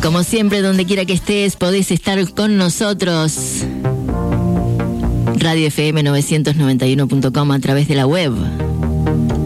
Como siempre, donde quiera que estés, podés estar con nosotros. Radio FM 991.com a través de la web.